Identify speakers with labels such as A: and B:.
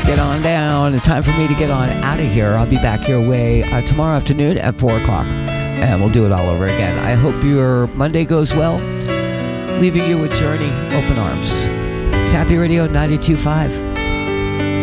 A: get on down. It's time for me to get on out of here. I'll be back your way tomorrow afternoon at 4 o'clock. And we'll do it all over again. I hope your Monday goes well. Leaving you with Journey, Open Arms. It's Happy Radio 92.5.